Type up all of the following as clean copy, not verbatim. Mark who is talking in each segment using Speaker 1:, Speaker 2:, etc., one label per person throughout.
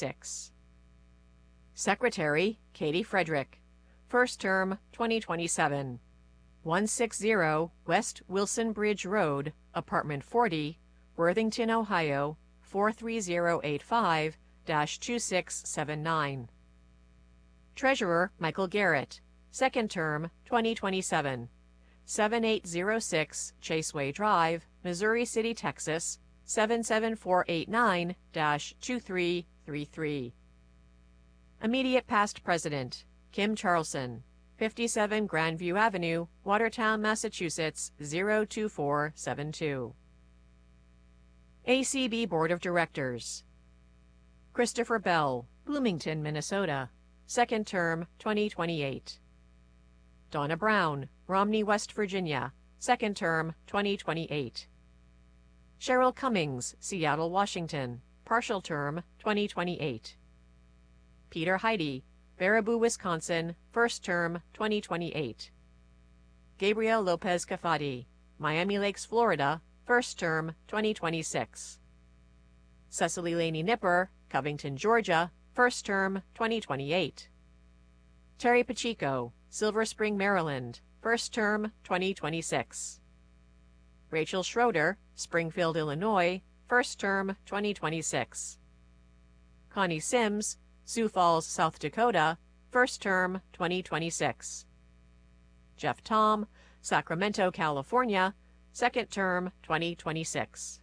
Speaker 1: 2026. Secretary, Katie Frederick. First term, 2027. 160 West Wilson Bridge Road, Apartment 40, Worthington, Ohio, 43085-2679. Treasurer, Michael Garrett. Second term, 2027. 7806 Chaseway Drive, Missouri City, Texas, 77489-2333. Immediate past president, Kim Charlson. 57 Grandview Avenue, Watertown, Massachusetts, 02472. ACB Board of Directors. Christopher Bell, Bloomington, Minnesota. Second term, 2028. Donna Brown, Romney, West Virginia. Second term, 2028. Cheryl Cummings, Seattle, Washington. Partial term, 2028. Peter Heidi, Baraboo, Wisconsin. First term, 2028. Gabriel Lopez Cafati, Miami Lakes, Florida. First term, 2026. Cecily Laney Nipper, Covington, Georgia. First term, 2028. Terry Pacheco, Silver Spring, Maryland. First term, 2026. Rachel Schroeder, Springfield, Illinois. First term, 2026. Connie Sims, Sioux Falls, South Dakota. First term, 2026. Jeff Tom, Sacramento, California. Second term, 2026.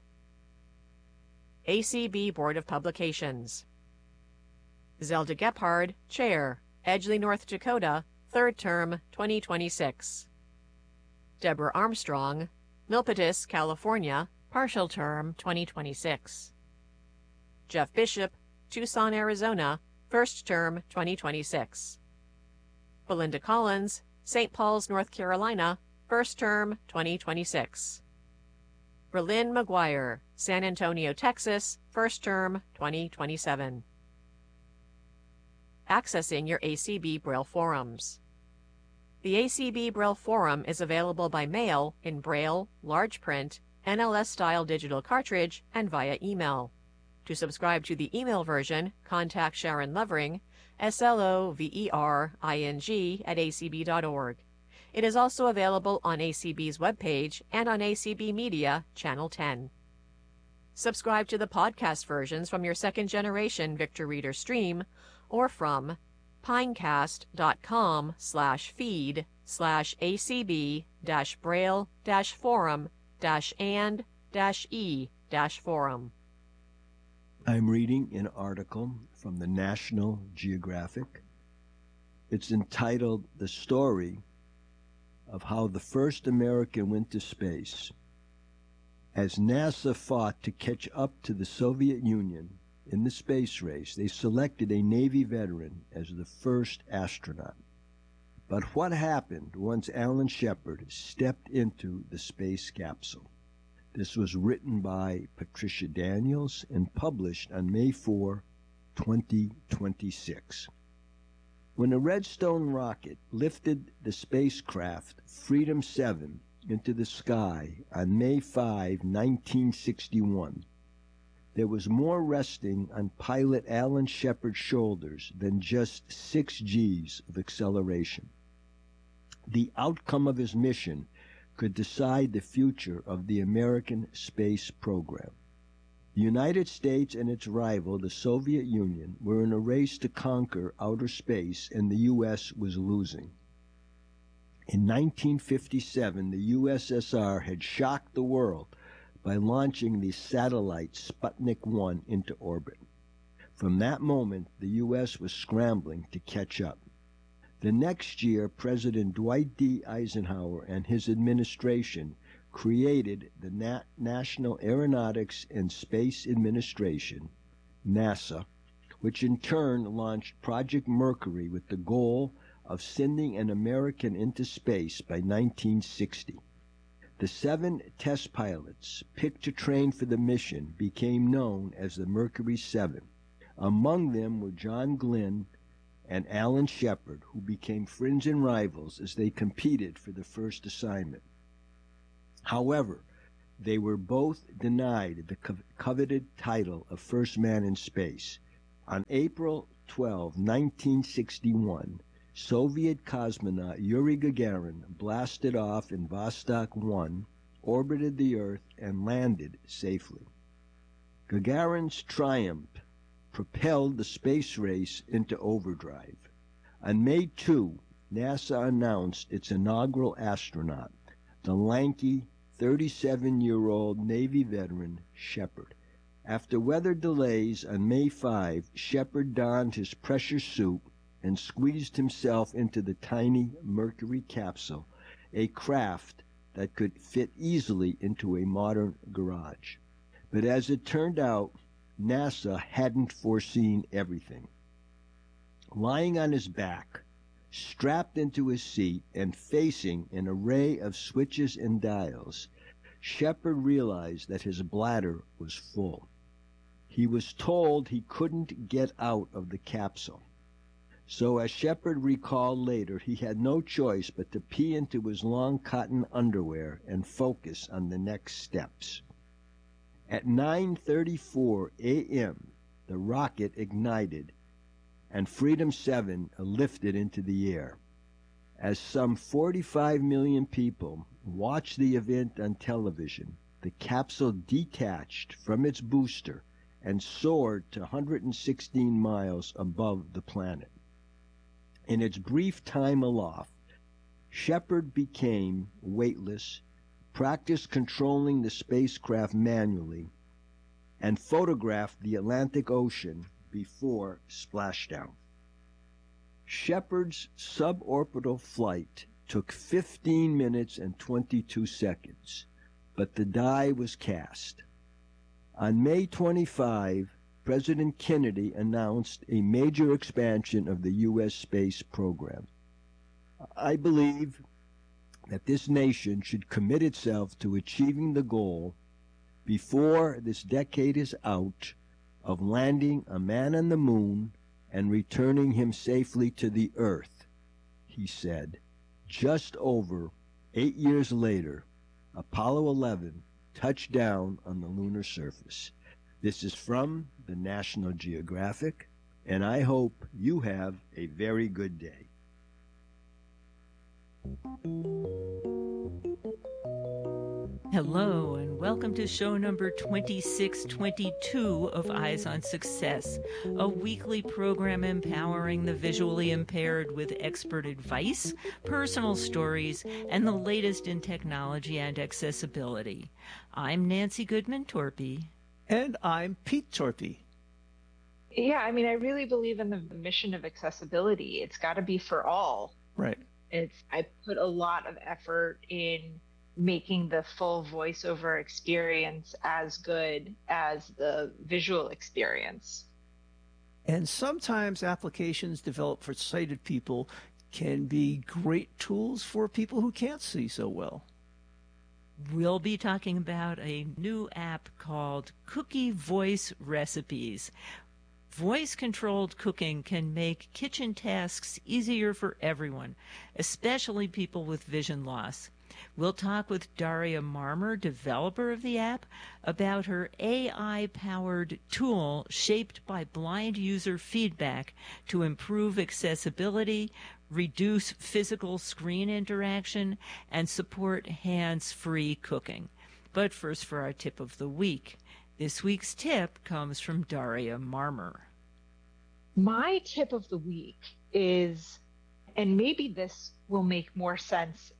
Speaker 1: ACB Board of Publications. Zelda Gephardt, Chair, Edgeley, North Dakota. Third term, 2026. Deborah Armstrong, Milpitas, California. Partial term, 2026. Jeff Bishop, Tucson, Arizona. First term, 2026. Belinda Collins, St. Paul's, North Carolina. First term, 2026. Berlin McGuire, San Antonio, Texas. First term, 2027. Accessing your ACB Braille forums. The ACB Braille forum is available by mail in Braille, large print, NLS-style digital cartridge, and via email. To subscribe to the email version, contact Sharon Lovering, SLOVERING @acb.org. It is also available on ACB's webpage and on ACB Media, Channel 10. Subscribe to the podcast versions from your second-generation Victor Reader stream or from pinecast.com/feed/acb-braille-forum-and-e-forum.
Speaker 2: I'm reading an article from the National Geographic. It's entitled The Story of How the First American Went to Space. As NASA fought to catch up to the Soviet Union in the space race, they selected a Navy veteran as the first astronaut. But what happened once Alan Shepard stepped into the space capsule? This was written by Patricia Daniels and published on May 4, 2026. When a Redstone rocket lifted the spacecraft Freedom 7 into the sky on May 5, 1961, there was more resting on pilot Alan Shepard's shoulders than just 6 G's of acceleration. The outcome of his mission could decide the future of the American space program. The United States and its rival, the Soviet Union, were in a race to conquer outer space, and the U.S. was losing. In 1957, the USSR had shocked the world by launching the satellite Sputnik 1 into orbit. From that moment, the U.S. was scrambling to catch up. The next year, President Dwight D. Eisenhower and his administration created the National Aeronautics and Space Administration, NASA, which in turn launched Project Mercury with the goal of sending an American into space by 1960. The 7 test pilots picked to train for the mission became known as the Mercury 7. Among them were John Glenn and Alan Shepard, who became friends and rivals as they competed for the first assignment. However, they were both denied the coveted title of first man in space. On April 12, 1961, Soviet cosmonaut Yuri Gagarin blasted off in Vostok 1, orbited the Earth, and landed safely. Gagarin's triumph propelled the space race into overdrive. On May 2, NASA announced its inaugural astronaut, the lanky 37-year-old Navy veteran Shepard. After weather delays on May 5, Shepard donned his pressure suit and squeezed himself into the tiny Mercury capsule, a craft that could fit easily into a modern garage. But as it turned out, NASA hadn't foreseen everything. Lying on his back, strapped into his seat and facing an array of switches and dials, Shepard realized that his bladder was full. He was told he couldn't get out of the capsule. So as Shepard recalled later, he had no choice but to pee into his long cotton underwear and focus on the next steps. At 9:34 a.m., the rocket ignited and Freedom 7 lifted into the air. As some 45 million people watched the event on television, the capsule detached from its booster and soared to 116 miles above the planet. In its brief time aloft, Shepard became weightless, practiced controlling the spacecraft manually, and photographed the Atlantic Ocean before splashdown. Shepard's suborbital flight took 15 minutes and 22 seconds, but the die was cast. On May 25, President Kennedy announced a major expansion of the U.S. space program. I believe that this nation should commit itself to achieving the goal before this decade is out of landing a man on the moon and returning him safely to the Earth, he said. Just over 8 years later, Apollo 11 touched down on the lunar surface. This is from the National Geographic, and I hope you have a very good day.
Speaker 3: Hello, and welcome to show number 2622 of Eyes on Success, a weekly program empowering the visually impaired with expert advice, personal stories, and the latest in technology and accessibility. I'm Nancy Goodman-Torpy.
Speaker 4: And I'm Pete Torpy.
Speaker 5: Yeah, I mean, I really believe in the mission of accessibility. It's got to be for all.
Speaker 4: Right.
Speaker 5: I put a lot of effort in making the full voiceover experience as good as the visual experience.
Speaker 4: And sometimes applications developed for sighted people can be great tools for people who can't see so well.
Speaker 3: We'll be talking about a new app called Cookie Voice Recipes. Voice-controlled cooking can make kitchen tasks easier for everyone, especially people with vision loss. We'll talk with Daria Marmer, developer of the app, about her AI-powered tool shaped by blind user feedback to improve accessibility, reduce physical screen interaction, and support hands-free cooking. But first, for our tip of the week. This week's tip comes from Daria Marmer.
Speaker 5: My tip of the week is, and maybe this will make more sense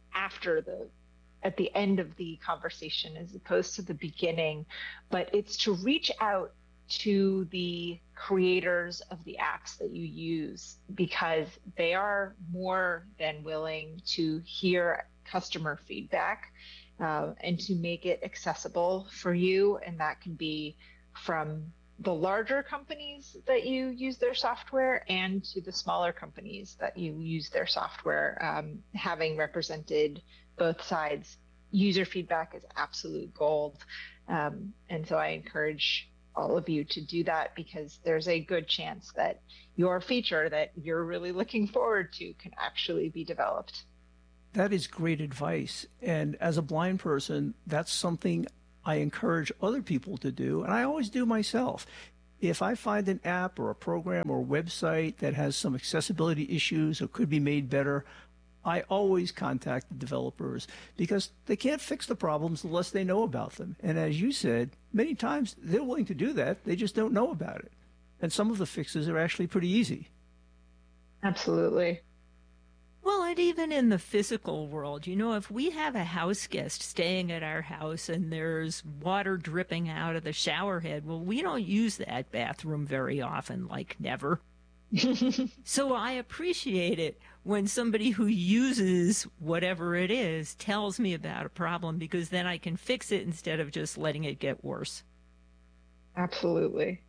Speaker 5: at the end of the conversation as opposed to the beginning, but it's to reach out to the creators of the apps that you use, because they are more than willing to hear customer feedback and to make it accessible for you. And that can be from the larger companies that you use their software and to the smaller companies that you use their software. Having represented both sides, user feedback is absolute gold. And so I encourage all of you to do that, because there's a good chance that your feature that you're really looking forward to can actually be developed.
Speaker 4: That is great advice. And as a blind person, that's something I encourage other people to do, and I always do myself. If I find an app or a program or a website that has some accessibility issues or could be made better, I always contact the developers because they can't fix the problems unless they know about them. And as you said, many times they're willing to do that. They just don't know about it. And some of the fixes are actually pretty easy.
Speaker 5: Absolutely.
Speaker 3: Well, and even in the physical world, if we have a house guest staying at our house and there's water dripping out of the shower head, well, we don't use that bathroom very often, like never. So I appreciate it when somebody who uses whatever it is tells me about a problem, because then I can fix it instead of just letting it get worse.
Speaker 5: Absolutely.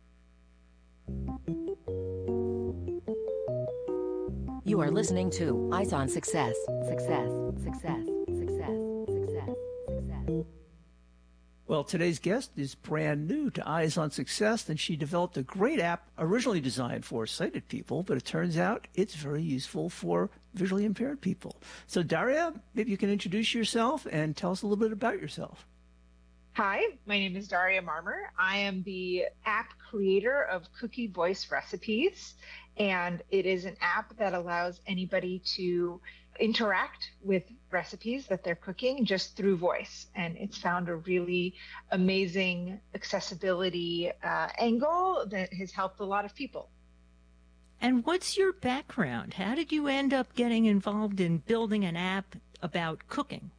Speaker 6: You are listening to Eyes on Success. Success, success, success, success, success.
Speaker 4: Well, today's guest is brand new to Eyes on Success, and she developed a great app originally designed for sighted people, but it turns out it's very useful for visually impaired people. So, Daria, maybe you can introduce yourself and tell us a little bit about yourself.
Speaker 5: Hi, my name is Daria Marmer. I am the app creator of Cookie Voice Recipes, and it is an app that allows anybody to interact with recipes that they're cooking just through voice. And it's found a really amazing accessibility angle that has helped a lot of people.
Speaker 3: And what's your background? How did you end up getting involved in building an app about cooking?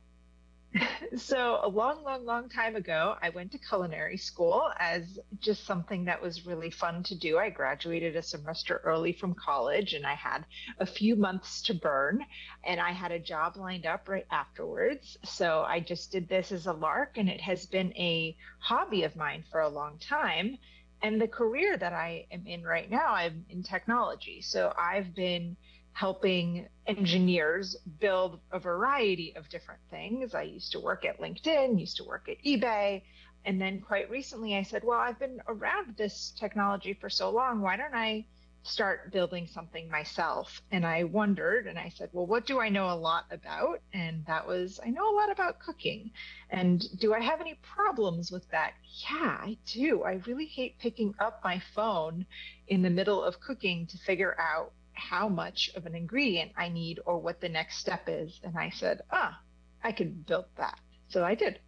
Speaker 5: So a long time ago, I went to culinary school as just something that was really fun to do. I graduated a semester early from college and I had a few months to burn and I had a job lined up right afterwards. So I just did this as a lark, and it has been a hobby of mine for a long time. And the career that I am in right now, I'm in technology. So I've been helping engineers build a variety of different things. I used to work at LinkedIn, used to work at eBay. And then quite recently I said, well, I've been around this technology for so long. Why don't I start building something myself? And I wondered, and I said, well, what do I know a lot about? And that was, I know a lot about cooking. And do I have any problems with that? Yeah, I do. I really hate picking up my phone in the middle of cooking to figure out how much of an ingredient I need or what the next step is. And I said, I could build that. So I did.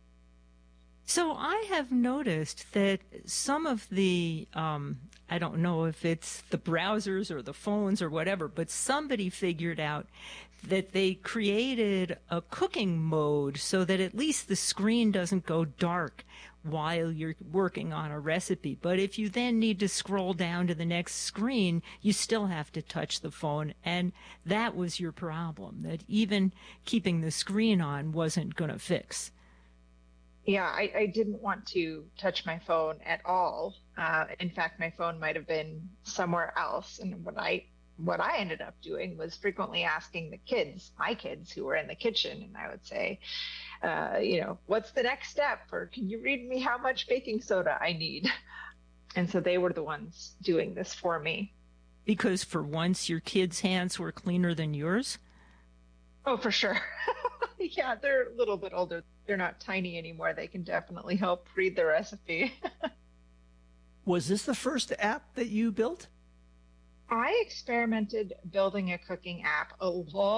Speaker 3: So I have noticed that some of the, I don't know if it's the browsers or the phones or whatever, but somebody figured out that they created a cooking mode so that at least the screen doesn't go dark while you're working on a recipe. But if you then need to scroll down to the next screen, you still have to touch the phone. And that was your problem, that even keeping the screen on wasn't going to fix.
Speaker 5: Yeah, I didn't want to touch my phone at all. In fact, my phone might have been somewhere else. And what I ended up doing was frequently asking my kids who were in the kitchen, and I would say, what's the next step? Or can you read me how much baking soda I need? And so they were the ones doing this for me.
Speaker 3: Because for once your kids' hands were cleaner than yours?
Speaker 5: Oh, for sure. Yeah, they're a little bit older. They're not tiny anymore. They can definitely help read the recipe.
Speaker 4: Was this the first app that you built?
Speaker 5: I experimented building a cooking app a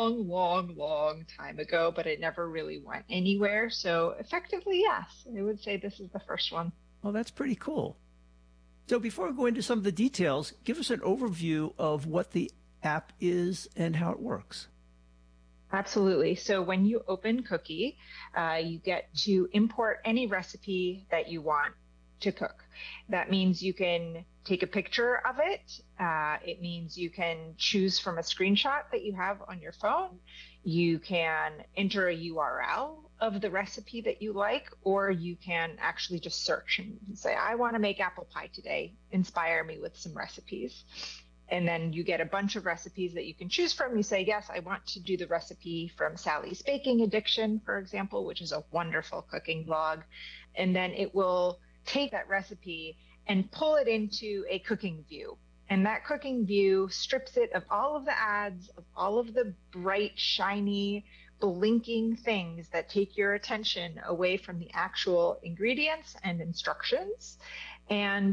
Speaker 5: long time ago, but it never really went anywhere. So effectively, yes, I would say this is the first one.
Speaker 4: Well, that's pretty cool. So before we go into some of the details, give us an overview of what the app is and how it works.
Speaker 5: Absolutely. So when you open Cookie, you get to import any recipe that you want to cook. That means you can take a picture of it. It means you can choose from a screenshot that you have on your phone. You can enter a URL of the recipe that you like, or you can actually just search and say, I want to make apple pie today. Inspire me with some recipes. And then you get a bunch of recipes that you can choose from. You say, yes, I want to do the recipe from Sally's Baking Addiction, for example, which is a wonderful cooking blog. And then it will take that recipe and pull it into a cooking view. And that cooking view strips it of all of the ads, of all of the bright, shiny, blinking things that take your attention away from the actual ingredients and instructions. And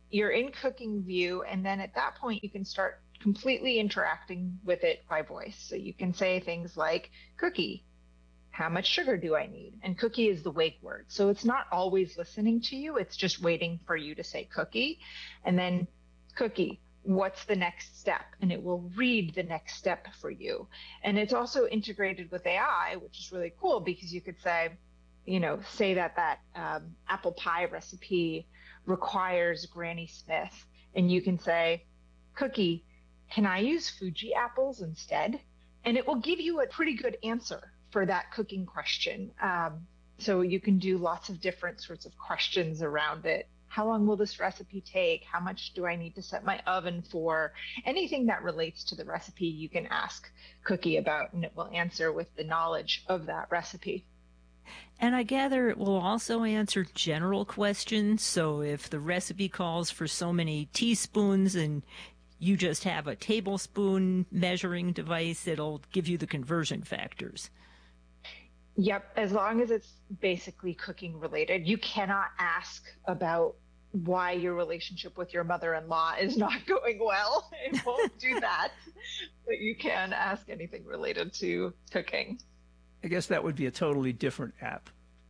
Speaker 5: you're in cooking view. And then at that point, you can start completely interacting with it by voice. So you can say things like, cookie, how much sugar do I need? And cookie is the wake word. So it's not always listening to you. It's just waiting for you to say cookie. And then cookie, what's the next step? And it will read the next step for you. And it's also integrated with AI, which is really cool because you could say, say that apple pie recipe requires Granny Smith. And you can say, cookie, can I use Fuji apples instead? And it will give you a pretty good answer for that cooking question. So you can do lots of different sorts of questions around it. How long will this recipe take? How much do I need to set my oven for? Anything that relates to the recipe, you can ask Cookie about, and it will answer with the knowledge of that recipe.
Speaker 3: And I gather it will also answer general questions. So if the recipe calls for so many teaspoons and you just have a tablespoon measuring device, it'll give you the conversion factors.
Speaker 5: Yep, as long as it's basically cooking related. You cannot ask about why your relationship with your mother-in-law is not going well. It won't do that. But you can ask anything related to cooking.
Speaker 4: I guess that would be a totally different app.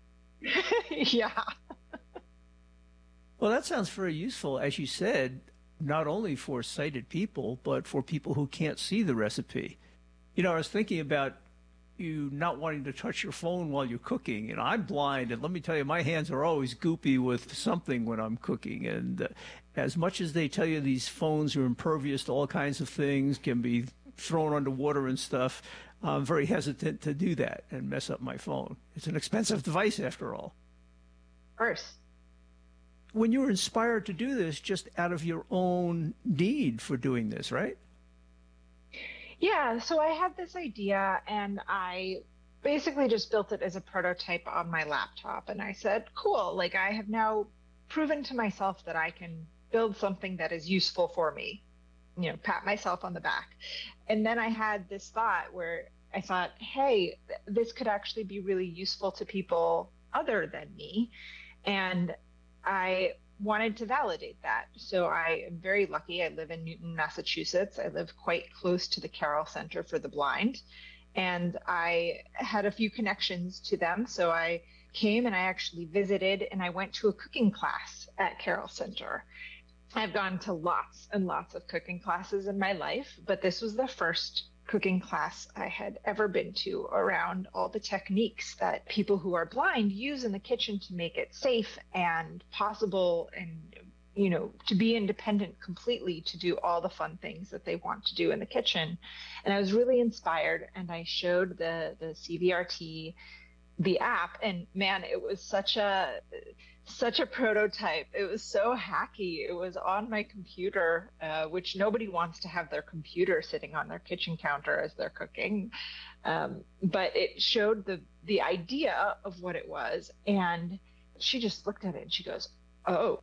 Speaker 5: Yeah.
Speaker 4: Well, that sounds very useful, as you said, not only for sighted people, but for people who can't see the recipe. I was thinking about you not wanting to touch your phone while you're cooking. I'm blind, and let me tell you, my hands are always goopy with something when I'm cooking. And as much as they tell you these phones are impervious to all kinds of things, can be thrown underwater and stuff, I'm very hesitant to do that and mess up my phone. It's an expensive device, after all.
Speaker 5: Of course.
Speaker 4: When you were inspired to do this just out of your own need for doing this, right?
Speaker 5: Yeah, so I had this idea and I basically just built it as a prototype on my laptop. And I said, cool, like I have now proven to myself that I can build something that is useful for me, pat myself on the back. And then I had this thought where I thought, hey, this could actually be really useful to people other than me. And I wanted to validate that. So I am very lucky. I live in Newton, Massachusetts. I live quite close to the Carroll Center for the Blind. And I had a few connections to them. So I came and I actually visited and I went to a cooking class at Carroll Center. I've gone to lots and lots of cooking classes in my life, but this was the first cooking class I had ever been to around all the techniques that people who are blind use in the kitchen to make it safe and possible and, to be independent completely to do all the fun things that they want to do in the kitchen. And I was really inspired and I showed the CVRT the app, and man, it was such a prototype. It was so hacky. It was on my computer, which nobody wants to have their computer sitting on their kitchen counter as they're cooking. But it showed the idea of what it was. And she just looked at it and she goes, oh.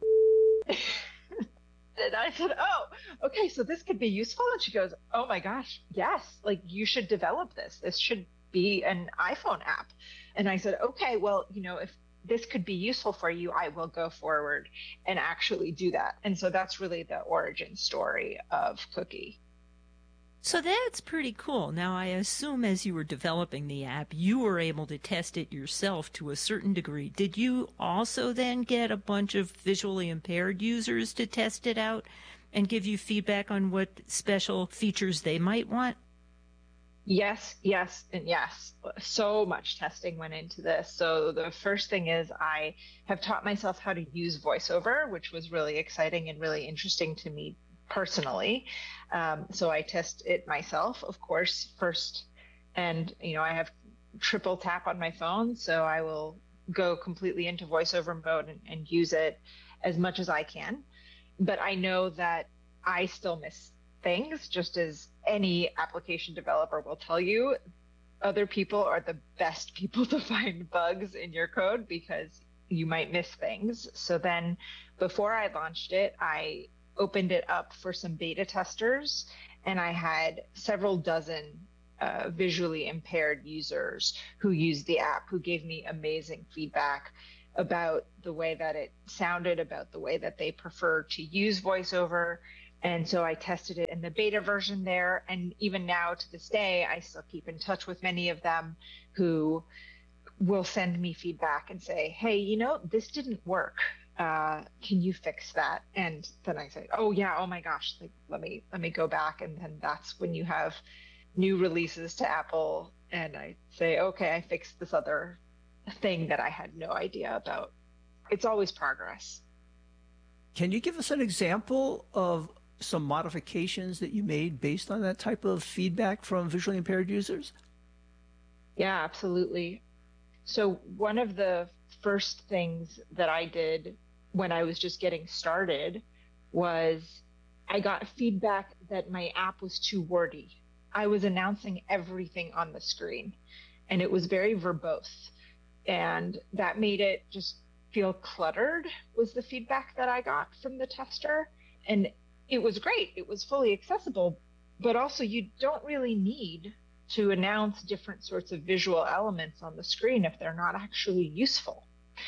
Speaker 5: And I said, oh, okay, so this could be useful. And she goes, oh my gosh, yes, like you should develop this. This should be an iPhone app. And I said, okay, well, if this could be useful for you, I will go forward and actually do that. And so that's really the origin story of Cookie.
Speaker 3: So that's pretty cool. Now, I assume as you were developing the app, you were able to test it yourself to a certain degree. Did you also then get a bunch of visually impaired users to test it out and give you feedback on what special features they might want?
Speaker 5: Yes, and yes. So much testing went into this. So the first thing is I have taught myself how to use VoiceOver, which was really exciting and really interesting to me personally. So I test it myself, of course, first. And, I have triple tap on my phone, so I will go completely into VoiceOver mode and use it as much as I can. But I know that I still miss things, just as any application developer will tell you. Other people are the best people to find bugs in your code because you might miss things. So then before I launched it, I opened it up for some beta testers, and I had several dozen visually impaired users who used the app, who gave me amazing feedback about the way that it sounded, about the way that they prefer to use voiceover. And so I tested it in the beta version there. And even now to this day, I still keep in touch with many of them who will send me feedback and say, hey, this didn't work. Can you fix that? And then I say, oh yeah, oh my gosh, like let me go back. And then that's when you have new releases to Apple. And I say, okay, I fixed this other thing that I had no idea about. It's always progress.
Speaker 4: Can you give us an example of some modifications that you made based on that type of feedback from visually impaired users?
Speaker 5: Yeah, absolutely. So one of the first things that I did when I was just getting started was I got feedback that my app was too wordy. I was announcing everything on the screen, and it was very verbose. And that made it just feel cluttered, was the feedback that I got from the tester. And it was great. It was fully accessible, but also you don't really need to announce different sorts of visual elements on the screen if they're not actually useful.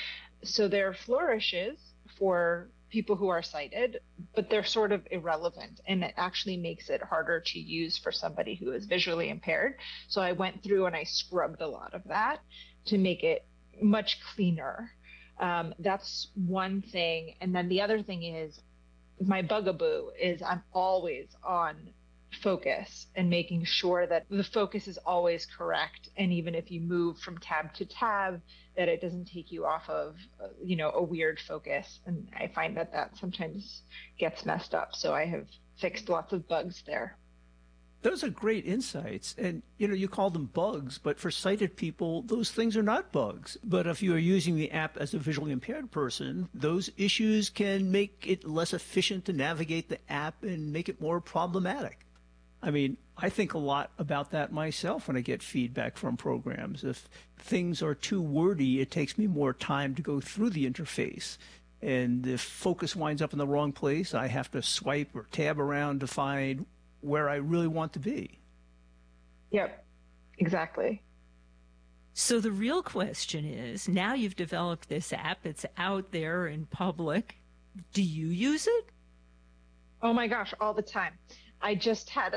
Speaker 5: So there are flourishes for people who are sighted, but they're sort of irrelevant, and it actually makes it harder to use for somebody who is visually impaired. So I went through and I scrubbed a lot of that to make it much cleaner. That's one thing. And then the other thing is my bugaboo is I'm always on focus and making sure that the focus is always correct. And even if you move from tab to tab, that it doesn't take you off of, a weird focus. And I find that sometimes gets messed up. So I have fixed lots of bugs there.
Speaker 4: Those are great insights. And, you call them bugs, but for sighted people, those things are not bugs. But if you are using the app as a visually impaired person, those issues can make it less efficient to navigate the app and make it more problematic. I mean, I think a lot about that myself when I get feedback from programs. If things are too wordy, it takes me more time to go through the interface. And if focus winds up in the wrong place, I have to swipe or tab around to find where I really want to be.
Speaker 5: Yep, exactly.
Speaker 3: So the real question is, now you've developed this app, it's out there in public. Do you use it?
Speaker 5: Oh my gosh, all the time. I just had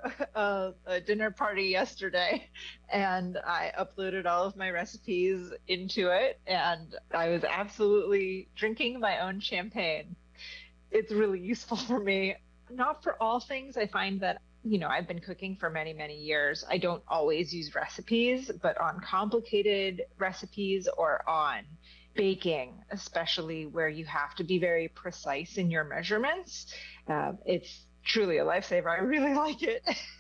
Speaker 5: a dinner party yesterday, and I uploaded all of my recipes into it, and I was absolutely drinking my own champagne. It's really useful for me. Not for all things. I find that, I've been cooking for many, many years. I don't always use recipes, but on complicated recipes or on baking, especially where you have to be very precise in your measurements, it's truly a lifesaver. I really like it.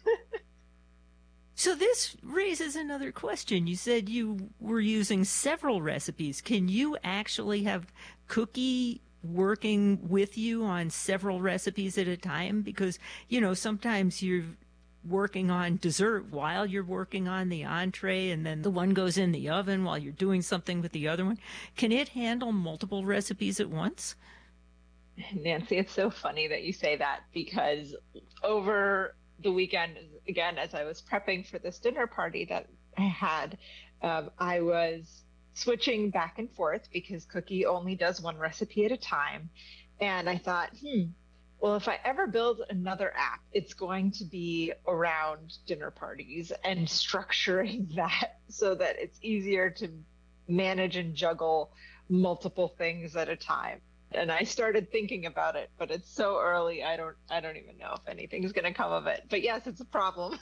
Speaker 3: So this raises another question. You said you were using several recipes. Can you actually have Cookie working with you on several recipes at a time? Because, sometimes you're working on dessert while you're working on the entree, and then the one goes in the oven while you're doing something with the other one. Can it handle multiple recipes at once?
Speaker 5: Nancy, it's so funny that you say that, because over the weekend, again, as I was prepping for this dinner party that I had, I was switching back and forth because Cookie only does one recipe at a time. And I thought, well, if I ever build another app, it's going to be around dinner parties and structuring that so that it's easier to manage and juggle multiple things at a time. And I started thinking about it, but it's so early. I don't even know if anything's going to come of it. But yes, it's a problem.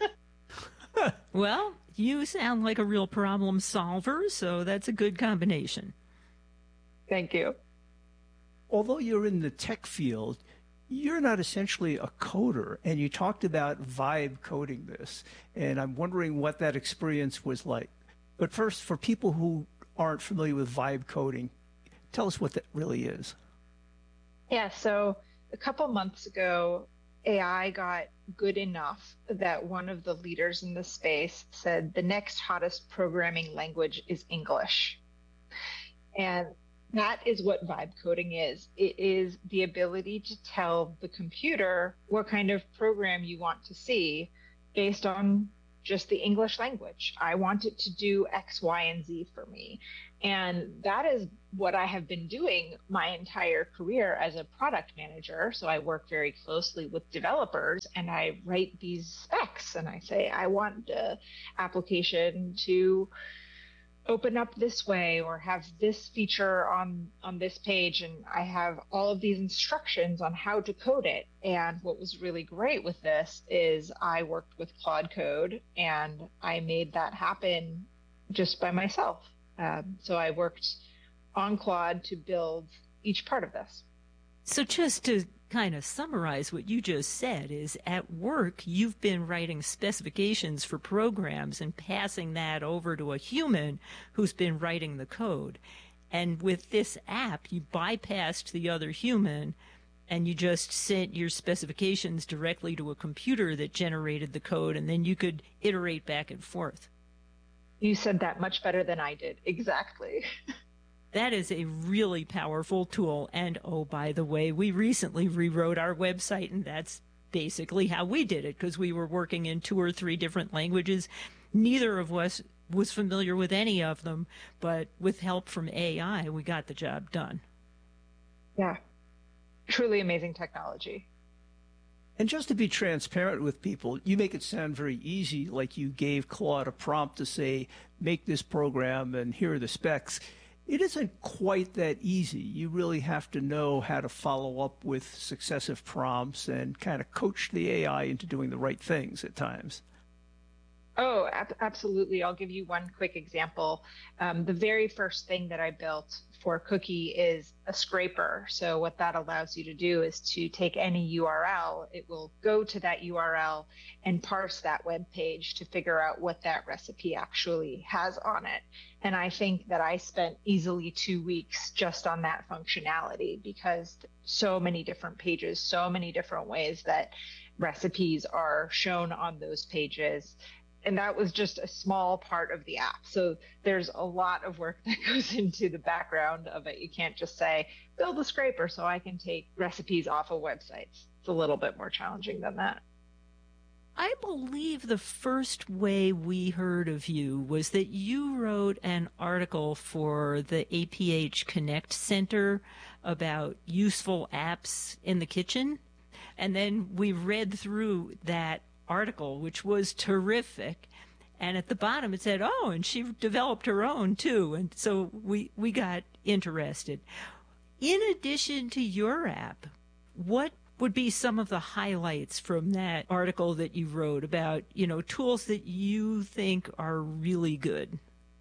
Speaker 3: Well, you sound like a real problem solver, so that's a good combination.
Speaker 5: Thank you.
Speaker 4: Although you're in the tech field, you're not essentially a coder, and you talked about vibe coding this, and I'm wondering what that experience was like. But first, for people who aren't familiar with vibe coding, tell us what that really is.
Speaker 5: Yeah, so a couple months ago, AI got good enough that one of the leaders in the space said the next hottest programming language is English. And that is what vibe coding is. It is the ability to tell the computer what kind of program you want to see based on just the English language. I want it to do X, Y, and Z for me. And that is what I have been doing my entire career as a product manager. So I work very closely with developers and I write these specs and I say, I want the application to open up this way or have this feature on this page, and I have all of these instructions on how to code it. And what was really great with this is I worked with Claude Code and I made that happen just by myself. So I worked on Claude to build each part of this.
Speaker 3: So just to kind of summarize what you just said is at work, you've been writing specifications for programs and passing that over to a human who's been writing the code. And with this app, you bypassed the other human and you just sent your specifications directly to a computer that generated the code, and then you could iterate back and forth.
Speaker 5: You said that much better than I did. Exactly.
Speaker 3: That is a really powerful tool. And, oh, by the way, we recently rewrote our website, and that's basically how we did it, because we were working in 2 or 3 different languages. Neither of us was familiar with any of them, but with help from AI, we got the job done.
Speaker 5: Yeah. Truly amazing technology.
Speaker 4: And just to be transparent with people, you make it sound very easy, like you gave Claude a prompt to say, make this program and here are the specs. It isn't quite that easy. You really have to know how to follow up with successive prompts and kind of coach the AI into doing the right things at times.
Speaker 5: Oh, absolutely. I'll give you one quick example. The very first thing that I built for Cookie is a scraper. So what that allows you to do is to take any URL, it will go to that URL and parse that web page to figure out what that recipe actually has on it. And I think that I spent easily 2 weeks just on that functionality, because so many different pages, so many different ways that recipes are shown on those pages. And that was just a small part of the app. So there's a lot of work that goes into the background of it. You can't just say, build a scraper so I can take recipes off of websites. It's a little bit more challenging than that.
Speaker 3: I believe the first way we heard of you was that you wrote an article for the APH Connect Center about useful apps in the kitchen. And then we read through that article, which was terrific. And at the bottom it said, oh, and she developed her own too. And so we got interested. In addition to your app, what would be some of the highlights from that article that you wrote about, tools that you think are really good?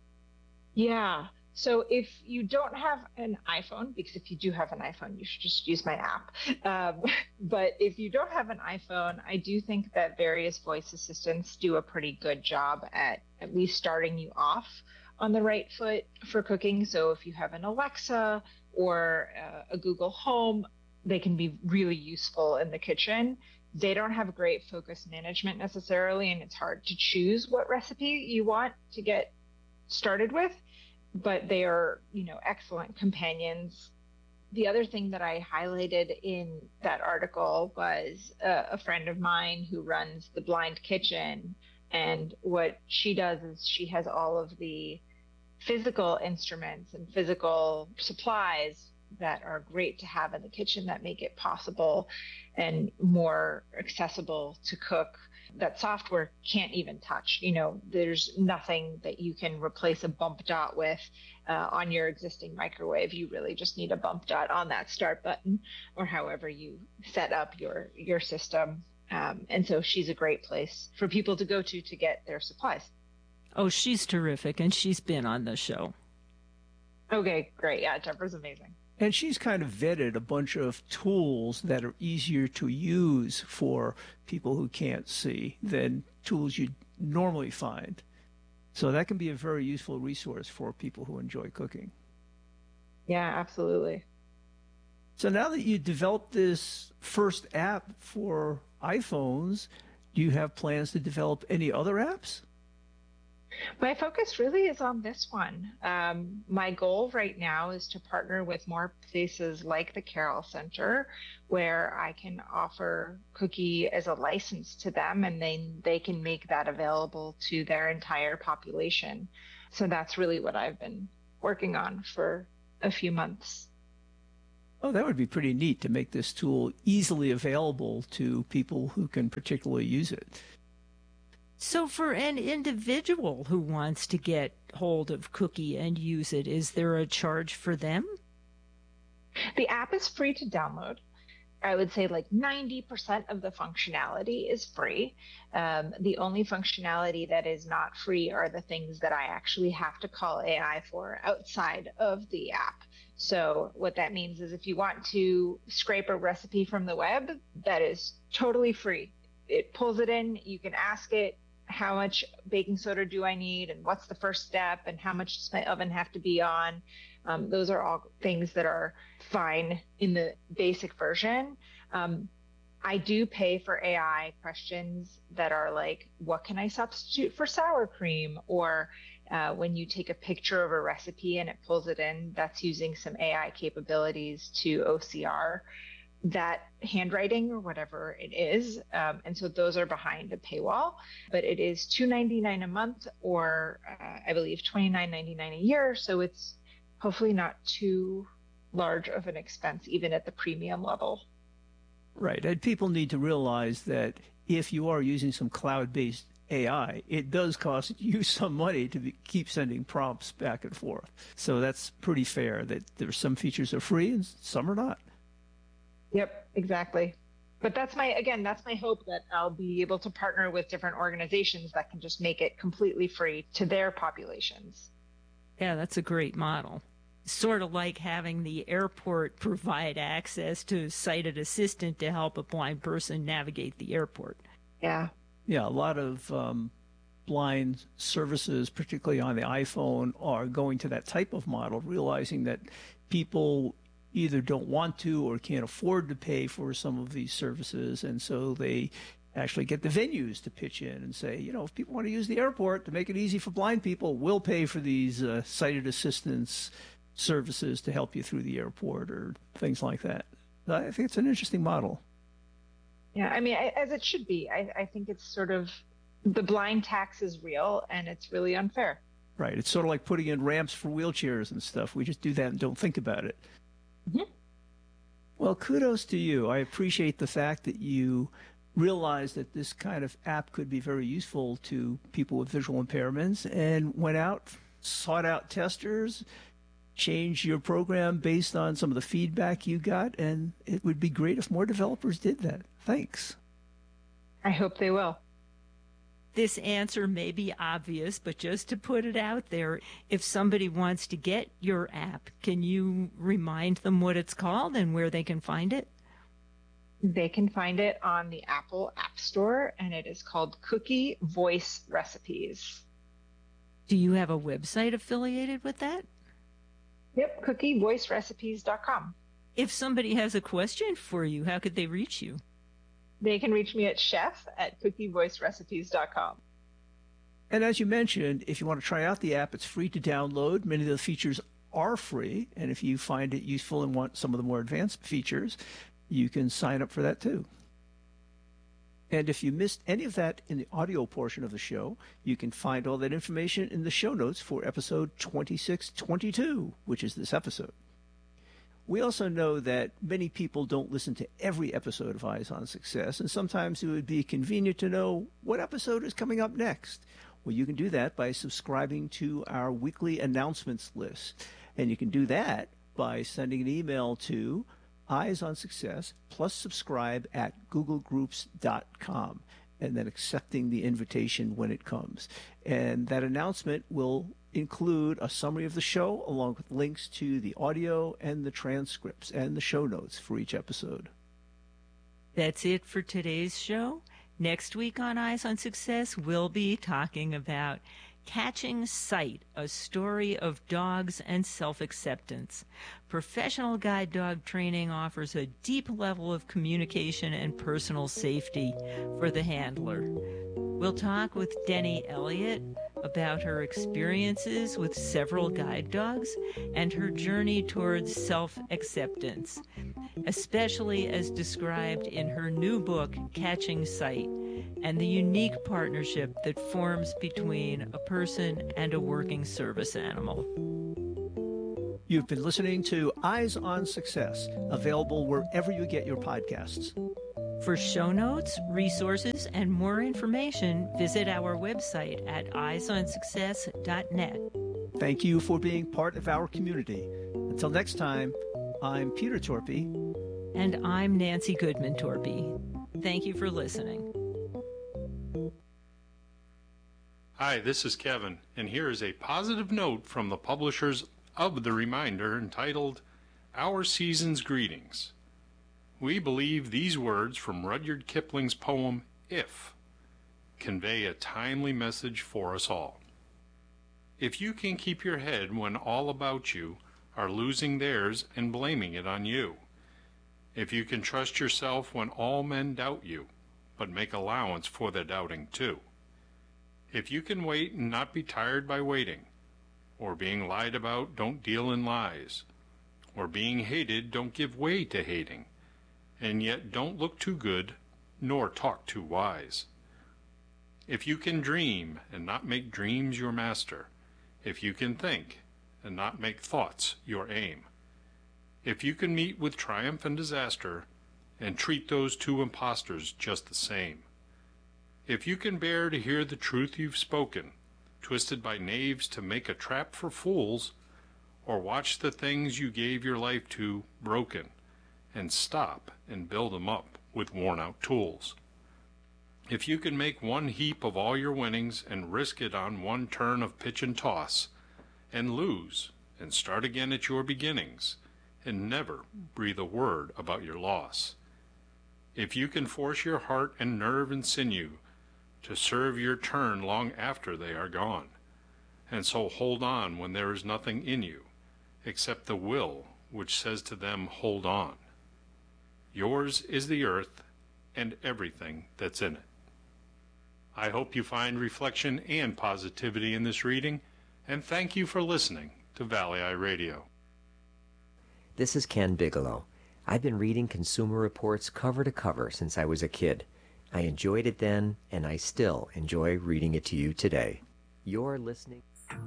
Speaker 5: Yeah. So if you don't have an iPhone, because if you do have an iPhone, you should just use my app. But if you don't have an iPhone, I do think that various voice assistants do a pretty good job at least starting you off on the right foot for cooking. So if you have an Alexa or a Google Home, they can be really useful in the kitchen. They don't have great focus management necessarily, and it's hard to choose what recipe you want to get started with. But they are, excellent companions. The other thing that I highlighted in that article was a friend of mine who runs the Blind Kitchen. And what she does is she has all of the physical instruments and physical supplies that are great to have in the kitchen that make it possible and more accessible to cook that software can't even touch. There's nothing that you can replace a bump dot with on your existing microwave. You really just need a bump dot on that start button or however you set up your system. And so she's a great place for people to go to get their supplies.
Speaker 3: Oh, she's terrific, and she's been on the show.
Speaker 5: Okay, great. Yeah, Jennifer's amazing.
Speaker 4: And she's kind of vetted a bunch of tools that are easier to use for people who can't see than tools you'd normally find. So that can be a very useful resource for people who enjoy cooking.
Speaker 5: Yeah, absolutely.
Speaker 4: So now that you developed this first app for iPhones, do you have plans to develop any other apps?
Speaker 5: My focus really is on this one. My goal right now is to partner with more places like the Carroll Center, where I can offer Cookie as a license to them, and then they can make that available to their entire population. So that's really what I've been working on for a few months.
Speaker 4: Oh, that would be pretty neat to make this tool easily available to people who can particularly use it.
Speaker 3: So for an individual who wants to get hold of Cookie and use it, is there a charge for them?
Speaker 5: The app is free to download. I would say like 90% of the functionality is free. The only functionality that is not free are the things that I actually have to call AI for outside of the app. So what that means is if you want to scrape a recipe from the web, that is totally free. It pulls it in, you can ask it, how much baking soda do I need, and what's the first step, and how much does my oven have to be on. Those are all things that are fine in the basic version. I do pay for AI questions that are like, what can I substitute for sour cream? Or when you take a picture of a recipe and it pulls it in, that's using some AI capabilities to OCR that handwriting or whatever it is. And so those are behind a paywall, but it is $2.99 a month, or I believe $29.99 a year. So it's hopefully not too large of an expense, even at the premium level.
Speaker 4: Right. And people need to realize that if you are using some cloud-based AI, it does cost you some money to keep sending prompts back and forth. So that's pretty fair that there's some features are free and some are not.
Speaker 5: Yep, exactly. But that's my hope, that I'll be able to partner with different organizations that can just make it completely free to their populations.
Speaker 3: Yeah, that's a great model. Sort of like having the airport provide access to a sighted assistant to help a blind person navigate the airport.
Speaker 5: Yeah.
Speaker 4: Yeah, a lot of blind services, particularly on the iPhone, are going to that type of model, realizing that people either don't want to or can't afford to pay for some of these services. And so they actually get the venues to pitch in and say, you know, if people want to use the airport to make it easy for blind people, we'll pay for these sighted assistance services to help you through the airport or things like that. I think it's an interesting model.
Speaker 5: Yeah, I mean, as it should be. I think it's sort of, the blind tax is real and it's really unfair.
Speaker 4: Right. It's sort of like putting in ramps for wheelchairs and stuff. We just do that and don't think about it.
Speaker 5: Mm-hmm.
Speaker 4: Well, kudos to you. I appreciate the fact that you realized that this kind of app could be very useful to people with visual impairments and went out, sought out testers, changed your program based on some of the feedback you got, and it would be great if more developers did that. Thanks.
Speaker 5: I hope they will.
Speaker 3: This answer may be obvious, but just to put it out there, if somebody wants to get your app, can you remind them what it's called and where they can find it?
Speaker 5: They can find it on the Apple App Store, and it is called Cookie Voice Recipes.
Speaker 3: Do you have a website affiliated with that?
Speaker 5: Yep, cookievoicerecipes.com.
Speaker 3: If somebody has a question for you, how could they reach you?
Speaker 5: They can reach me at chef@cookievoicerecipes.com.
Speaker 4: And as you mentioned, if you want to try out the app, it's free to download. Many of the features are free. And if you find it useful and want some of the more advanced features, you can sign up for that too. And if you missed any of that in the audio portion of the show, you can find all that information in the show notes for episode 2622, which is this episode. We also know that many people don't listen to every episode of Eyes on Success, and sometimes it would be convenient to know what episode is coming up next. Well, you can do that by subscribing to our weekly announcements list. And you can do that by sending an email to Eyes on Success plus subscribe at googlegroups.com, and then accepting the invitation when it comes. And that announcement will include a summary of the show along with links to the audio and the transcripts and the show notes for each episode.
Speaker 3: That's it for today's show. Next week on Eyes on Success, we'll be talking about Catching Sight, a story of dogs and self-acceptance. Professional guide dog training offers a deep level of communication and personal safety for the handler. We'll talk with Denny Elliott, about her experiences with several guide dogs and her journey towards self-acceptance, especially as described in her new book, Catching Sight, and the unique partnership that forms between a person and a working service animal.
Speaker 4: You've been listening to Eyes on Success, available wherever you get your podcasts.
Speaker 3: For show notes, resources, and more information, visit our website at eyesonsuccess.net.
Speaker 4: Thank you for being part of our community. Until next time, I'm Peter Torpy.
Speaker 3: And I'm Nancy Goodman Torpy. Thank you for listening.
Speaker 7: Hi, this is Kevin, and here is a positive note from the publishers of the Reminder entitled Our Season's Greetings. We believe these words from Rudyard Kipling's poem, If, convey a timely message for us all. If you can keep your head when all about you are losing theirs and blaming it on you, if you can trust yourself when all men doubt you, but make allowance for their doubting too, if you can wait and not be tired by waiting, or being lied about, don't deal in lies, or being hated, don't give way to hating, and yet don't look too good, nor talk too wise. If you can dream and not make dreams your master, if you can think and not make thoughts your aim, if you can meet with triumph and disaster and treat those two impostors just the same, if you can bear to hear the truth you've spoken, twisted by knaves to make a trap for fools, or watch the things you gave your life to broken, and stop and build them up with worn-out tools. If you can make one heap of all your winnings and risk it on one turn of pitch and toss, and lose, and start again at your beginnings, and never breathe a word about your loss. If you can force your heart and nerve and sinew to serve your turn long after they are gone, and so hold on when there is nothing in you, except the will which says to them, hold on. Yours is the earth and everything that's in it. I hope you find reflection and positivity in this reading, and thank you for listening to Valley Eye Radio.
Speaker 8: This is Ken Bigelow. I've been reading Consumer Reports cover to cover since I was a kid. I enjoyed it then, and I still enjoy reading it to you today. You're listening.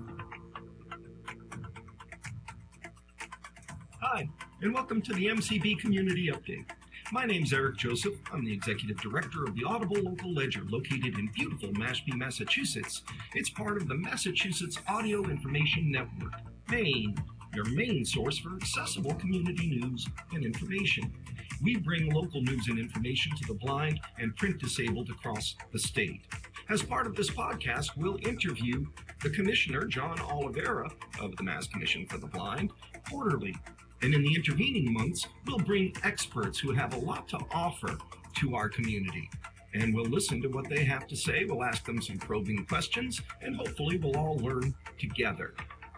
Speaker 9: Hi, and welcome to the MCB Community Update. My name's Eric Joseph. I'm the Executive Director of the Audible Local Ledger, located in beautiful Mashpee, Massachusetts. It's part of the Massachusetts Audio Information Network, Maine, your main source for accessible community news and information. We bring local news and information to the blind and print disabled across the state. As part of this podcast, we'll interview the Commissioner, John Oliveira, of the Mass Commission for the Blind, quarterly. And in the intervening months, we'll bring experts who have a lot to offer to our community. And we'll listen to what they have to say, we'll ask them some probing questions, and hopefully we'll all learn together.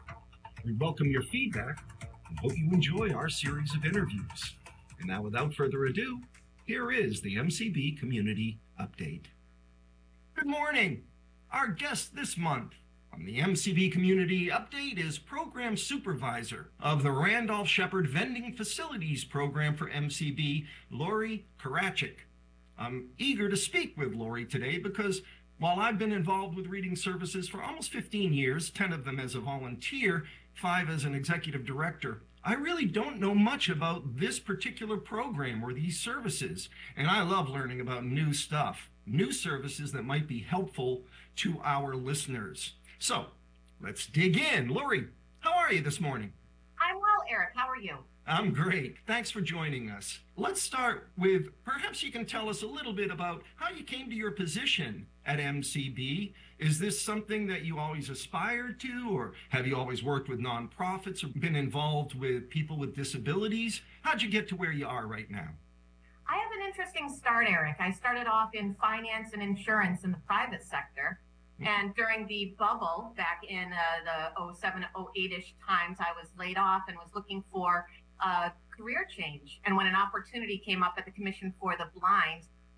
Speaker 9: We welcome your feedback and hope you enjoy our series of interviews. And now, without further ado, here is the MCB Community Update. Good morning. Our guest this month on the MCB Community Update is Program Supervisor of the Randolph Shepherd Vending Facilities Program for MCB, Lori Karachik. I'm eager to speak with Lori today because while I've been involved with reading services for almost 15 years, 10 of them as a volunteer, 5 as an executive director, I really don't know much about this particular program or these services, and I love learning about new stuff, new services that might be helpful to our listeners. So, let's dig in. Lori, how are you this morning?
Speaker 10: I'm well, Eric. How are you?
Speaker 9: I'm great. Thanks for joining us. Let's start with, perhaps you can tell us a little bit about how you came to your position at MCB. Is this something that you always aspired to, or have you always worked with nonprofits or been involved with people with disabilities? How'd you get to where you are right now?
Speaker 10: I have an interesting start, Eric. I started off in finance and insurance in the private sector. And during the bubble back in the 07, 08-ish times, I was laid off and was looking for a career change. And when an opportunity came up at the Commission for the Blind,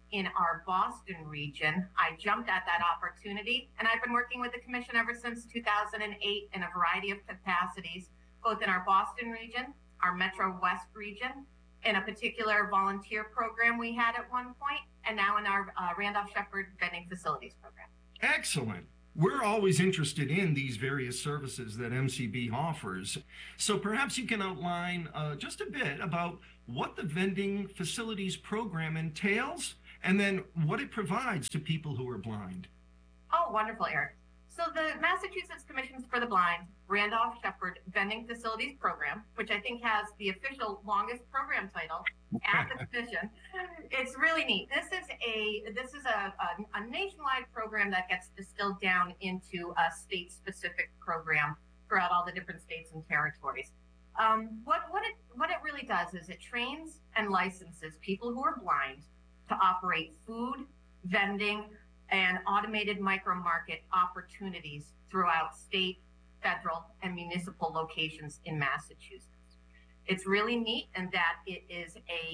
Speaker 10: in our Boston region. I jumped at that opportunity, and I've been working with the Commission ever since 2008 in a variety of capacities, both in our Boston region, our Metro West region, in a particular volunteer program we had at one point, and now in our Randolph-Sheppard Vending Facilities program.
Speaker 9: Excellent. We're always interested in these various services that MCB offers. So perhaps you can outline just a bit about what the Vending Facilities program entails and then what it provides to people who are blind.
Speaker 10: Oh, wonderful, Eric. So the Massachusetts Commission for the Blind Randolph-Sheppard Vending Facilities Program, which I think has the official longest program title at the commission, it's really neat. This is a nationwide program that gets distilled down into a state-specific program throughout all the different states and territories. What it really does is it trains and licenses people who are blind to operate food, vending, and automated micro market opportunities throughout state, federal, and municipal locations in Massachusetts. It's really neat in that it is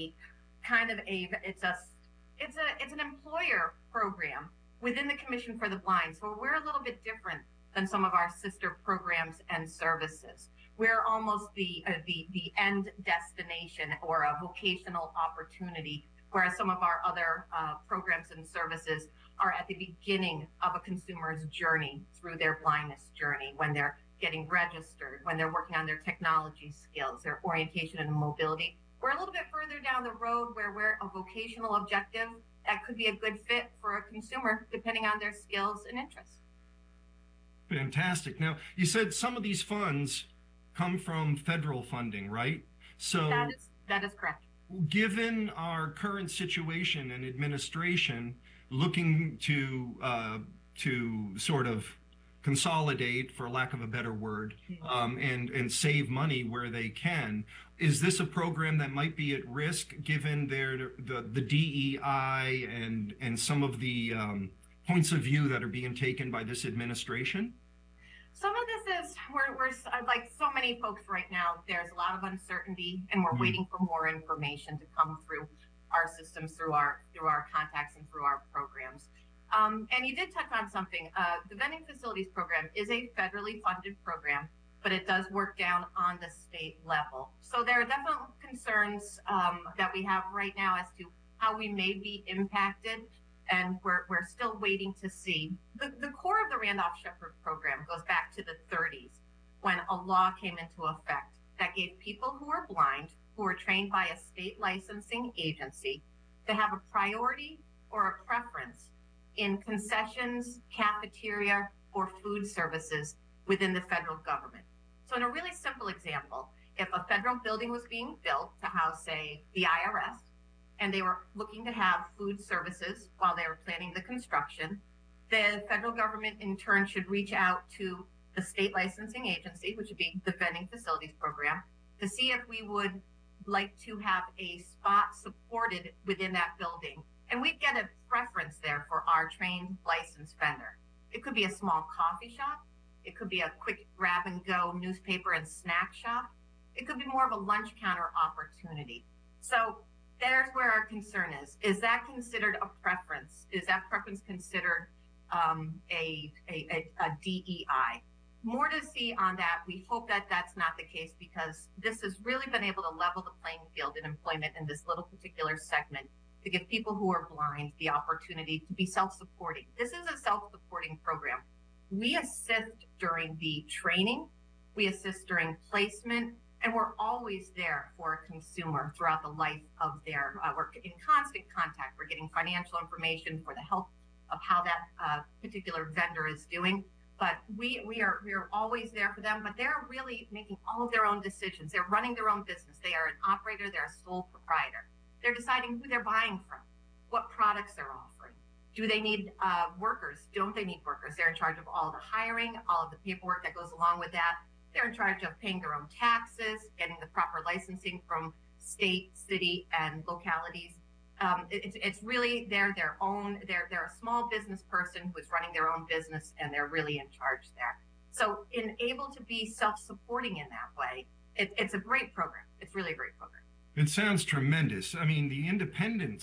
Speaker 10: it's an employer program within the Commission for the Blind. So we're a little bit different than some of our sister programs and services. We're almost the end destination or a vocational opportunity, whereas some of our other programs and services are at the beginning of a consumer's journey through their blindness journey, when they're getting registered, when they're working on their technology skills, their orientation and mobility. We're a little bit further down the road where we're a vocational objective that could be a good fit for a consumer depending on their skills and interests.
Speaker 9: Fantastic. Now, you said some of these funds come from federal funding, right? So
Speaker 10: that is correct.
Speaker 9: Given our current situation and administration looking to sort of consolidate, for lack of a better word, and save money where they can, is this a program that might be at risk given the DEI and some of the points of view that are being taken by this administration?
Speaker 10: Some of this is, we're like so many folks right now, there's a lot of uncertainty, and we're waiting for more information to come through our systems, through our contacts and through our programs. And you did touch on something. The Vending Facilities Program is a federally funded program, but it does work down on the state level. So there are definitely concerns that we have right now as to how we may be impacted, and we're still waiting to see. The core of the Randolph-Sheppard program goes back to the 30s, when a law came into effect that gave people who are blind, who are trained by a state licensing agency, to have a priority or a preference in concessions, cafeteria, or food services within the federal government. So in a really simple example, if a federal building was being built to house, say, the IRS, and they were looking to have food services while they were planning the construction, the federal government in turn should reach out to the state licensing agency, which would be the Vending Facilities Program, to see if we would like to have a spot supported within that building. And we'd get a preference there for our trained licensed vendor. It could be a small coffee shop. It could be a quick grab and go newspaper and snack shop. It could be more of a lunch counter opportunity. So there's where our concern is. Is that considered a preference? Is that preference considered a DEI? More to see on that. We hope that that's not the case, because this has really been able to level the playing field in employment in this little particular segment, to give people who are blind the opportunity to be self-supporting. This is a self-supporting program. We assist during the training, we assist during placement, and we're always there for a consumer throughout the life of their, we're in constant contact. We're getting financial information for the health of how that particular vendor is doing. But we are always there for them, but they're really making all of their own decisions. They're running their own business. They are an operator, they're a sole proprietor. They're deciding who they're buying from, what products they're offering. Do they need workers? Don't they need workers? They're in charge of all the hiring, all of the paperwork that goes along with that. They're in charge of paying their own taxes, getting the proper licensing from state, city, and localities. It's really they're a small business person who is running their own business, and they're really in charge there. So able to be self-supporting in that way, it's a great program. It's really a great program.
Speaker 9: It sounds tremendous. I mean, the independence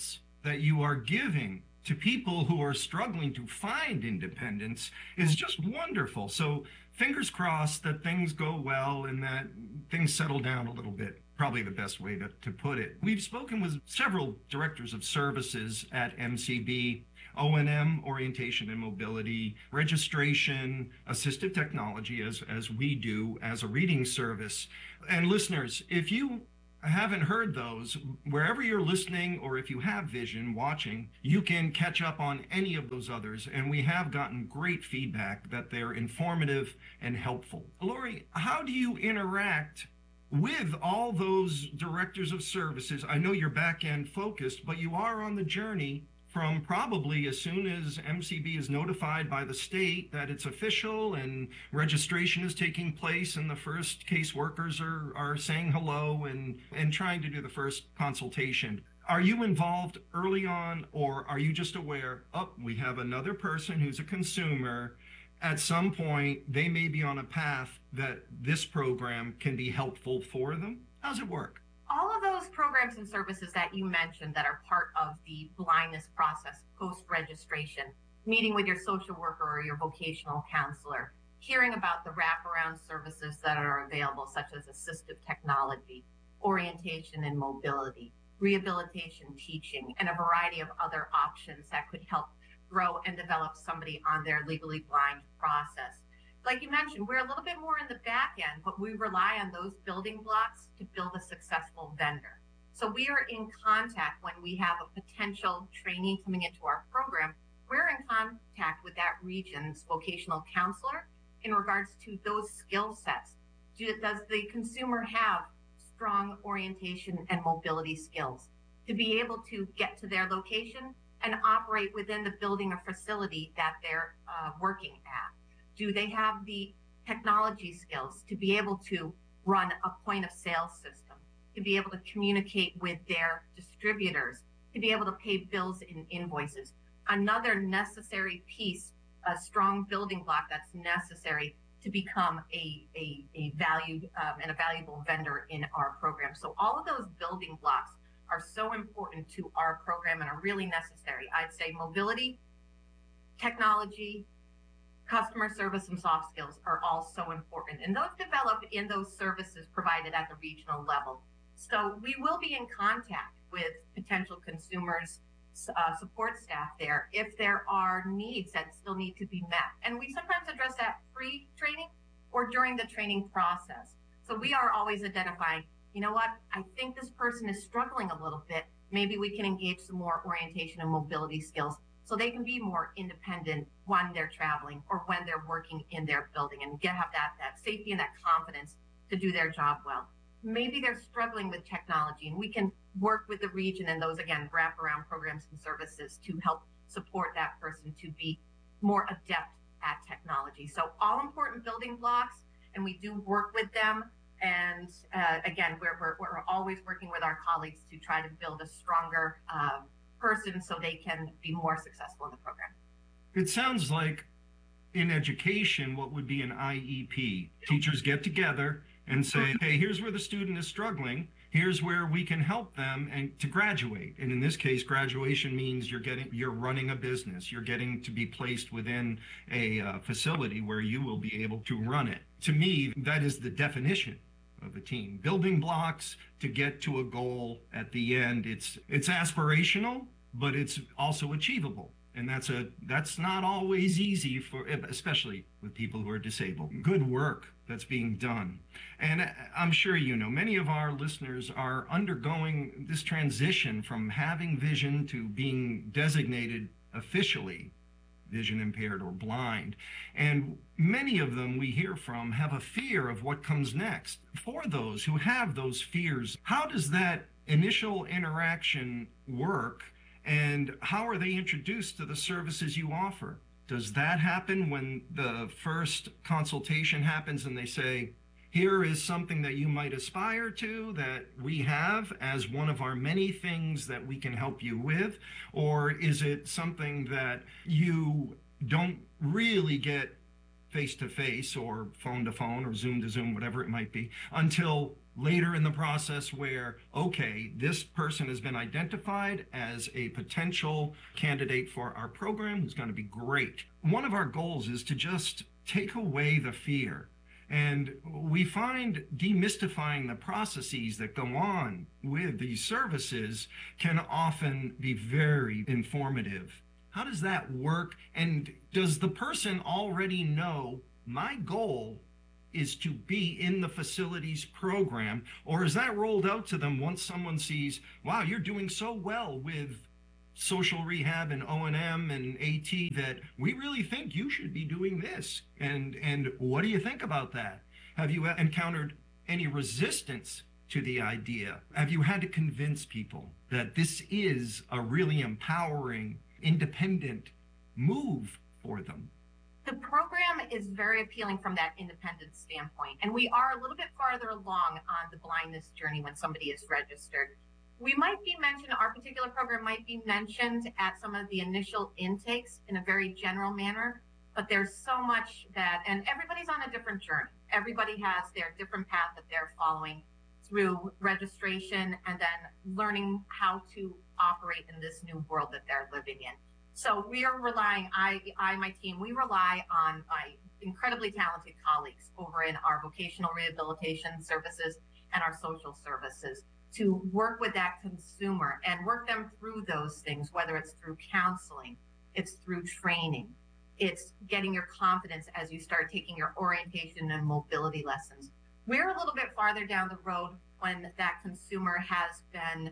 Speaker 9: that you are giving to people who are struggling to find independence is just wonderful. So fingers crossed that things go well and that things settle down a little bit. Probably the best way to put it. We've spoken with several directors of services at MCB, O&M, orientation and mobility, registration, assistive technology, as we do as a reading service. And listeners, if you haven't heard those, wherever you're listening or if you have vision watching, you can catch up on any of those others. And we have gotten great feedback that they're informative and helpful. Lori, how do you interact with all those directors of services? I know you're back end focused, but you are on the journey from probably as soon as MCB is notified by the state that it's official and registration is taking place and the first caseworkers are saying hello and trying to do the first consultation. Are you involved early on, or are you just aware, we have another person who's a consumer, at some point they may be on a path that this program can be helpful for them? How's it work?
Speaker 10: All of those programs and services that you mentioned that are part of the blindness process post-registration, meeting with your social worker or your vocational counselor, hearing about the wraparound services that are available, such as assistive technology, orientation and mobility, rehabilitation teaching, and a variety of other options that could help grow and develop somebody on their legally blind process. Like you mentioned, we're a little bit more in the back end, but we rely on those building blocks to build a successful vendor. So we are in contact when we have a potential trainee coming into our program. We're in contact with that region's vocational counselor in regards to those skill sets. Does the consumer have strong orientation and mobility skills to be able to get to their location and operate within the building or facility that they're working at? Do they have the technology skills to be able to run a point of sale system, to be able to communicate with their distributors, to be able to pay bills and invoices? Another necessary piece, a strong building block that's necessary to become a valued and a valuable vendor in our program. So all of those building blocks are so important to our program and are really necessary. I'd say mobility, technology, customer service, and soft skills are all so important. And those develop in those services provided at the regional level. So we will be in contact with potential consumers, support staff there, if there are needs that still need to be met. And we sometimes address that pre-training or during the training process. So we are always identifying, you know what, I think this person is struggling a little bit. Maybe we can engage some more orientation and mobility skills so they can be more independent when they're traveling or when they're working in their building and have that safety and that confidence to do their job well. Maybe they're struggling with technology, and we can work with the region and those, again, wraparound programs and services to help support that person to be more adept at technology. So all important building blocks, and we do work with them. And again, we're always working with our colleagues to try to build a stronger person so they can be more successful in the program.
Speaker 9: It sounds like in education, what would be an IEP? Teachers get together and say, hey, here's where the student is struggling. Here's where we can help them and to graduate. And in this case, graduation means you're running a business. You're getting to be placed within a facility where you will be able to run it. To me, that is the definition of a team. Building blocks to get to a goal at the end. It's aspirational, but it's also achievable. And that's not always easy especially with people who are disabled. Good work that's being done. And I'm sure you know, many of our listeners are undergoing this transition from having vision to being designated officially vision impaired or blind. And many of them we hear from have a fear of what comes next. For those who have those fears, how does that initial interaction work? And how are they introduced to the services you offer? Does that happen when the first consultation happens and they say, here is something that you might aspire to that we have as one of our many things that we can help you with? Or is it something that you don't really get face-to-face or phone-to-phone or Zoom-to-Zoom, whatever it might be, until later in the process where, okay, this person has been identified as a potential candidate for our program who's going to be great. One of our goals is to just take away the fear. And we find demystifying the processes that go on with these services can often be very informative. How does that work? And does the person already know my goal is to be in the facilities program, or is that rolled out to them once someone sees, wow, you're doing so well with social rehab and O&M and AT that we really think you should be doing this? And what do you think about that? Have you encountered any resistance to the idea? Have you had to convince people that this is a really empowering, independent move for them?
Speaker 10: The program is very appealing from that independent standpoint, and we are a little bit farther along on the blindness journey when somebody is registered. We might be mentioned, our particular program might be mentioned at some of the initial intakes in a very general manner, but there's so much that, and everybody's on a different journey. Everybody has their different path that they're following through registration and then learning how to operate in this new world that they're living in. So we are relying, my team, we rely on my incredibly talented colleagues over in our vocational rehabilitation services and our social services to work with that consumer and work them through those things, whether it's through counseling, it's through training, it's getting your confidence as you start taking your orientation and mobility lessons. We're a little bit farther down the road when that consumer has been,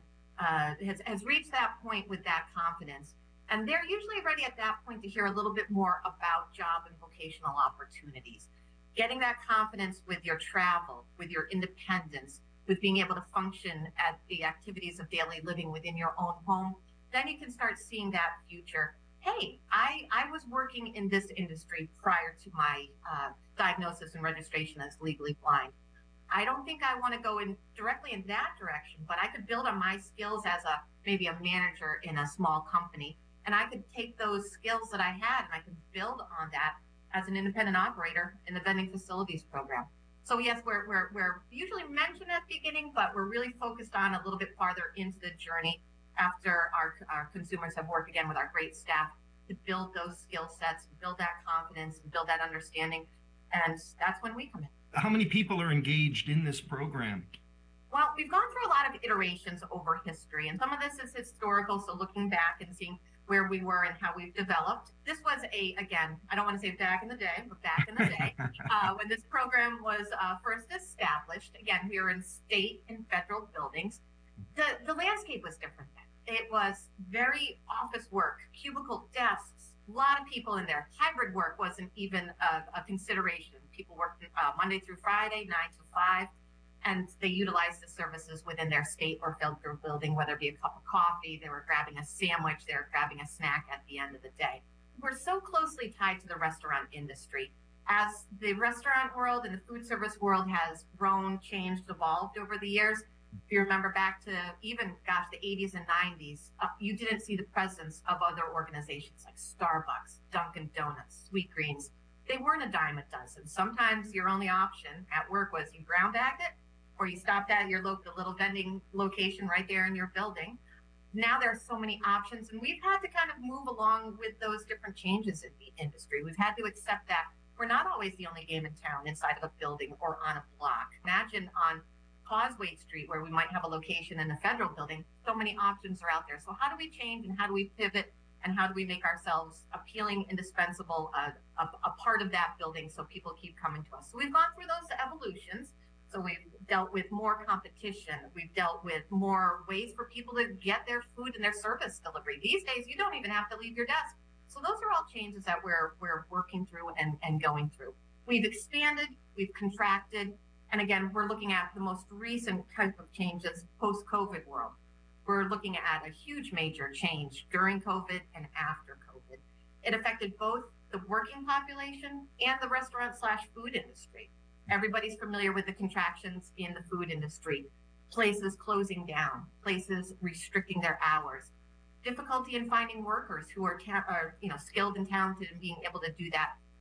Speaker 10: has reached that point with that confidence. And they're usually ready at that point to hear a little bit more about job and vocational opportunities. Getting that confidence with your travel, with your independence, with being able to function at the activities of daily living within your own home, then you can start seeing that future. Hey, I was working in this industry prior to my diagnosis and registration as legally blind. I don't think I want to go in directly in that direction, but I could build on my skills as maybe a manager in a small company. And I could take those skills that I had and I could build on that as an independent operator in the vending facilities program. So yes, we're usually mentioned at the beginning, but we're really focused on a little bit farther into the journey after our consumers have worked again with our great staff to build those skill sets, build that confidence, and build that understanding. And that's when we come in.
Speaker 9: How many people are engaged in this program?
Speaker 10: Well, we've gone through a lot of iterations over history, and some of this is historical, so looking back and seeing where we were and how we've developed. This was again, I don't want to say back in the day, but back in the day, when this program was first established. Again, we were in state and federal buildings. The landscape was different then. It was very office work, cubicle desks, a lot of people in there. Hybrid work wasn't even a consideration. People worked Monday through Friday, 9 to 5. And they utilized the services within their state or federal building, whether it be a cup of coffee, they were grabbing a sandwich, they were grabbing a snack at the end of the day. We're so closely tied to the restaurant industry. As the restaurant world and the food service world has grown, changed, evolved over the years, if you remember back to even, the 80s and 90s, you didn't see the presence of other organizations like Starbucks, Dunkin' Donuts, Sweetgreens. They weren't a dime a dozen. Sometimes your only option at work was you ground bagged it, or you stopped at your little vending location right there in your building. Now there are so many options, and we've had to kind of move along with those different changes in the industry. We've had to accept that we're not always the only game in town inside of a building or on a block. Imagine on Causeway Street, where we might have a location in a federal building, so many options are out there. So how do we change and how do we pivot and how do we make ourselves appealing, indispensable, a part of that building so people keep coming to us? So we've gone through those evolutions. So we've dealt with more competition. We've dealt with more ways for people to get their food and their service delivery. These days, you don't even have to leave your desk. So those are all changes that we're working through and going through. We've expanded, we've contracted, and again, we're looking at the most recent type of changes post-COVID world. We're looking at a huge major change during COVID and after COVID. It affected both the working population and the restaurant/food industry. Everybody's familiar with the contractions in the food industry, places closing down, places restricting their hours, difficulty in finding workers who are skilled and talented and being able to do that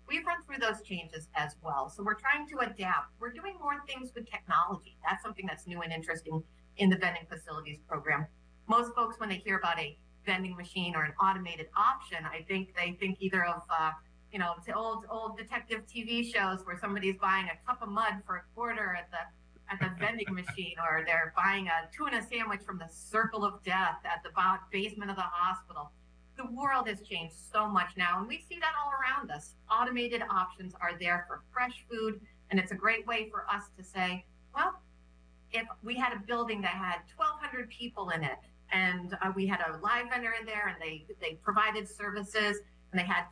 Speaker 10: we've run through those changes as well. So we're trying to adapt. We're doing more things with technology. That's something that's new and interesting in the vending facilities program. Most folks, when they hear about a vending machine or an automated option, they think either of to old detective TV shows where somebody's buying a cup of mud for a quarter at the vending machine, or they're buying a tuna sandwich from the circle of death at the basement of the hospital. The world has changed so much now, and we see that all around us. Automated options are there for fresh food, and it's a great way for us to say, well, if we had a building that had 1,200 people in it, and we had a live vendor in there, and they provided services, and they had